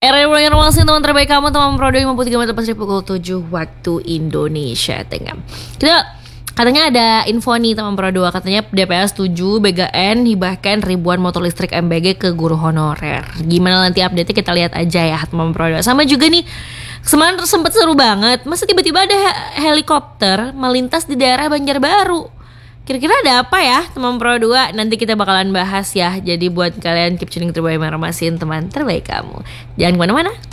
Era informasi teman terbaik kamu, teman Pro 53 tepat pukul 7 waktu Indonesia Tengah. Katanya ada info nih teman Pro 2, katanya DPR setuju BGN hibahkan ribuan motor listrik MBG ke guru honorer. Gimana nanti update-nya kita lihat aja ya teman Pro 2. Sama juga nih, semalam sempat seru banget. Masa tiba-tiba ada helikopter melintas di daerah Banjarbaru. Kira-kira ada apa ya teman Pro 2? Nanti kita bakalan bahas ya. Jadi buat kalian keep tuning terbaik, maramasin teman terbaik kamu. Jangan kemana-mana.